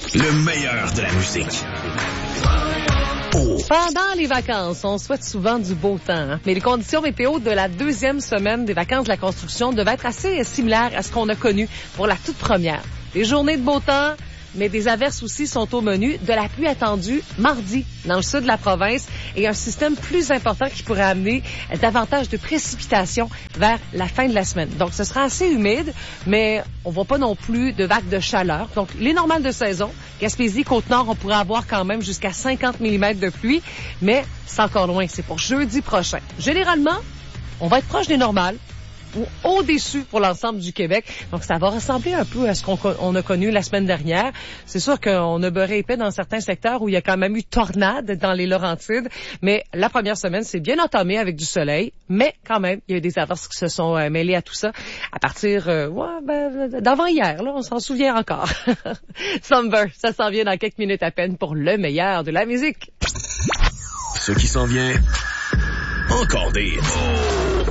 Le meilleur de la musique. Pendant les vacances, on souhaite souvent du beau temps, hein? Mais les conditions météo de la deuxième semaine des vacances de la construction devaient être assez similaires à ce qu'on a connu pour la toute première. Des journées de beau temps, mais des averses aussi sont au menu. De la pluie attendue mardi dans le sud de la province et un système plus important qui pourrait amener davantage de précipitations vers la fin de la semaine. Donc, ce sera assez humide, mais on voit pas non plus de vagues de chaleur. Donc, les normales de saison, Gaspésie, Côte-Nord, on pourrait avoir quand même jusqu'à 50 mm de pluie, mais c'est encore loin. C'est pour jeudi prochain. Généralement, on va être proche des normales ou au-dessus pour l'ensemble du Québec. Donc, ça va ressembler un peu à ce qu'on a connu la semaine dernière. C'est sûr qu'on a beurré épais dans certains secteurs où il y a quand même eu tornade dans les Laurentides. Mais la première semaine, c'est bien entamé avec du soleil. Mais quand même, il y a eu des averses qui se sont mêlées à tout ça à partir d'avant hier. Là, on s'en souvient encore. Summer, ça s'en vient dans quelques minutes à peine pour le meilleur de la musique. Ce qui s'en vient, encore des